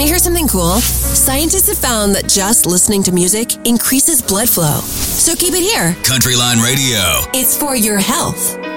to hear something cool? Scientists have found that just listening to music increases blood flow. So keep it here. Countryline Radio. It's for your health.